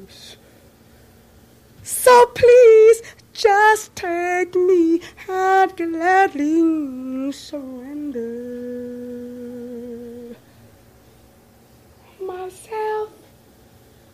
So please just take me, I'd gladly so.